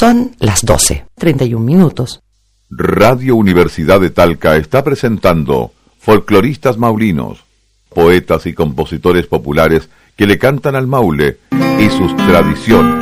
Son las 12:31. Radio Universidad de Talca está presentando folcloristas maulinos, poetas y compositores populares que le cantan al Maule y sus tradiciones.